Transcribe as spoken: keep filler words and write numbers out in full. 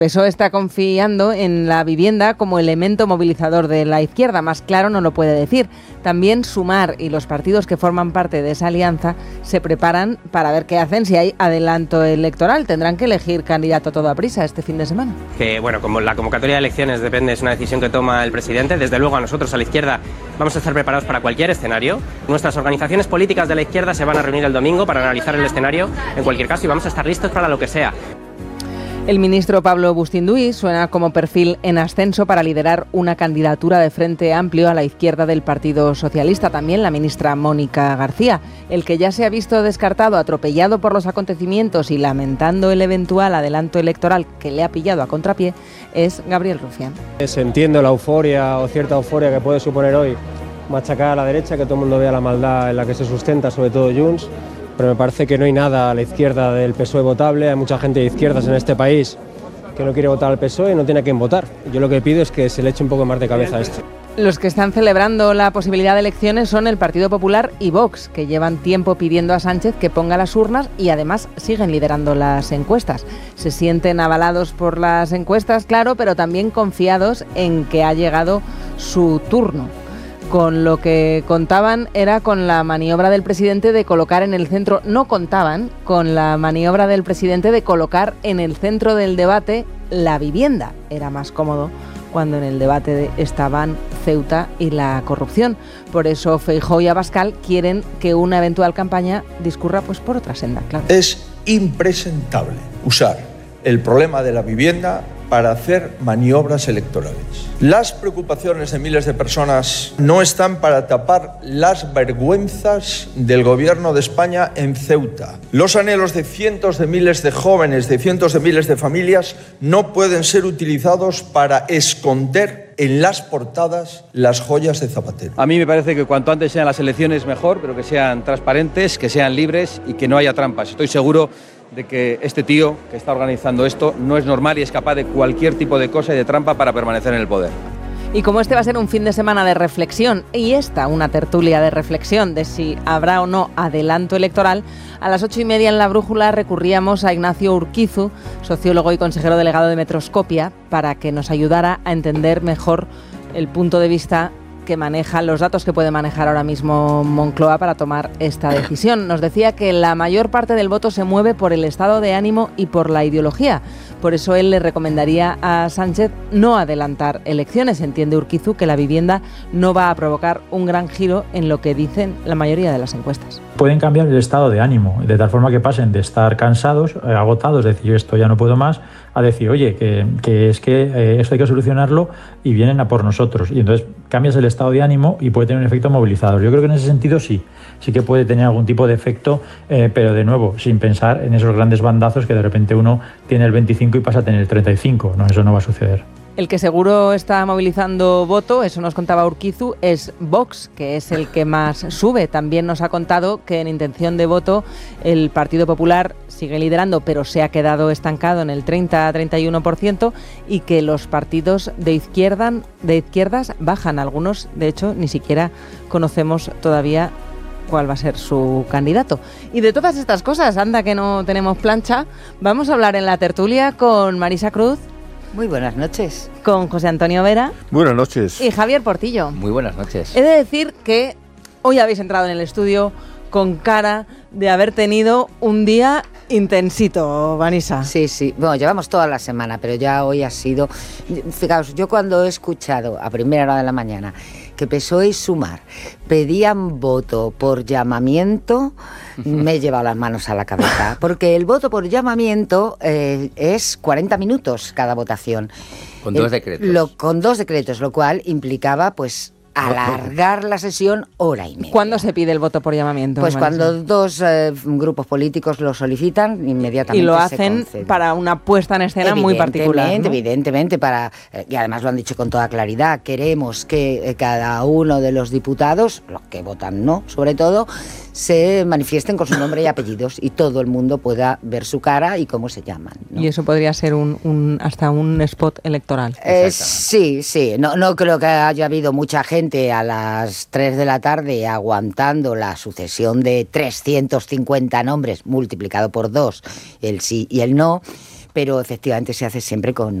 P S O E está confiando en la vivienda como elemento movilizador de la izquierda, más claro no lo puede decir. También Sumar y los partidos que forman parte de esa alianza se preparan para ver qué hacen si hay adelanto electoral. Tendrán que elegir candidato a toda prisa este fin de semana. Que bueno, como la convocatoria de elecciones depende, es una decisión que toma el presidente, desde luego a nosotros, a la izquierda, vamos a estar preparados para cualquier escenario. Nuestras organizaciones políticas de la izquierda se van a reunir el domingo para analizar el escenario en cualquier caso y vamos a estar listos para lo que sea. El ministro Pablo Bustinduy suena como perfil en ascenso para liderar una candidatura de Frente Amplio a la izquierda del Partido Socialista. También la ministra Mónica García. El que ya se ha visto descartado, atropellado por los acontecimientos y lamentando el eventual adelanto electoral que le ha pillado a contrapié, es Gabriel Rufián. Entiendo la euforia o cierta euforia que puede suponer hoy machacar a la derecha, que todo el mundo vea la maldad en la que se sustenta, sobre todo Junts. Pero me parece que no hay nada a la izquierda del P S O E votable. Hay mucha gente de izquierdas en este país que no quiere votar al P S O E y no tiene a quién votar. Yo lo que pido es que se le eche un poco más de cabeza a esto. Los que están celebrando la posibilidad de elecciones son el Partido Popular y Vox, que llevan tiempo pidiendo a Sánchez que ponga las urnas y además siguen liderando las encuestas. Se sienten avalados por las encuestas, claro, pero también confiados en que ha llegado su turno. Con lo que contaban era con la maniobra del presidente de colocar en el centro, no contaban con la maniobra del presidente de colocar en el centro del debate la vivienda. Era más cómodo cuando en el debate estaban Ceuta y la corrupción. Por eso Feijóo y Abascal quieren que una eventual campaña discurra pues por otra senda, claro. Es impresentable usar el problema de la vivienda para hacer maniobras electorales. Las preocupaciones de miles de personas no están para tapar las vergüenzas del gobierno de España en Ceuta. Los anhelos de cientos de miles de jóvenes, de cientos de miles de familias, no pueden ser utilizados para esconder en las portadas las joyas de Zapatero. A mí me parece que cuanto antes sean las elecciones mejor, pero que sean transparentes, que sean libres y que no haya trampas. Estoy seguro de que este tío que está organizando esto no es normal y es capaz de cualquier tipo de cosa y de trampa para permanecer en el poder. Y como este va a ser un fin de semana de reflexión y esta una tertulia de reflexión de si habrá o no adelanto electoral, a las ocho y media en La Brújula recurríamos a Ignacio Urquizu, sociólogo y consejero delegado de Metroscopia, para que nos ayudara a entender mejor el punto de vista que maneja, los datos que puede manejar ahora mismo Moncloa para tomar esta decisión. Nos decía que la mayor parte del voto se mueve por el estado de ánimo y por la ideología. Por eso él le recomendaría a Sánchez no adelantar elecciones. Entiende Urquizu que la vivienda no va a provocar un gran giro en lo que dicen la mayoría de las encuestas. Pueden cambiar el estado de ánimo, de tal forma que pasen de estar cansados, eh, agotados, decir yo esto ya no puedo más, a decir oye, que, que es que eh, esto hay que solucionarlo y vienen a por nosotros. Y entonces cambias el estado de ánimo y puede tener un efecto movilizador. Yo creo que en ese sentido sí, sí que puede tener algún tipo de efecto, eh, pero de nuevo, sin pensar en esos grandes bandazos que de repente uno tiene el veinticinco y pasa a tener el treinta y cinco. No, eso no va a suceder. El que seguro está movilizando voto, eso nos contaba Urquizu, es Vox, que es el que más sube. También nos ha contado que en intención de voto el Partido Popular sigue liderando, pero se ha quedado estancado en el treinta a treinta y uno por ciento y que los partidos de izquierda, de izquierdas bajan. Algunos, de hecho, ni siquiera conocemos todavía cuál va a ser su candidato. Y de todas estas cosas, anda que no tenemos plancha, vamos a hablar en la tertulia con Marisa Cruz. Muy buenas noches. Con José Antonio Vera. Buenas noches. Y Javier Portillo. Muy buenas noches. He de decir que hoy habéis entrado en el estudio con cara de haber tenido un día intensito, Vanessa. Sí, sí. Bueno, llevamos toda la semana, pero ya hoy ha sido... Fijaos, yo cuando he escuchado a primera hora de la mañana que P S O E y Sumar pedían voto por llamamiento, me he llevado las manos a la cabeza. Porque el voto por llamamiento eh, es cuarenta minutos cada votación. Con dos el, decretos. Lo, con dos decretos, lo cual implicaba, pues... alargar la sesión hora y media. ¿Cuándo se pide el voto por llamamiento? Pues Marisa? cuando dos eh, grupos políticos lo solicitan, inmediatamente y lo se hacen concede. Para una puesta en escena muy particular, ¿no? Evidentemente, para eh, y además lo han dicho con toda claridad, queremos que eh, cada uno de los diputados, los que votan no, sobre todo, se manifiesten con su nombre y apellidos y todo el mundo pueda ver su cara y cómo se llaman, ¿no? Y eso podría ser un, un hasta un spot electoral. Eh, sí, sí. No, no creo que haya habido mucha gente a las tres de la tarde aguantando la sucesión de trescientos cincuenta nombres multiplicado por dos, el sí y el no. pero efectivamente se hace siempre con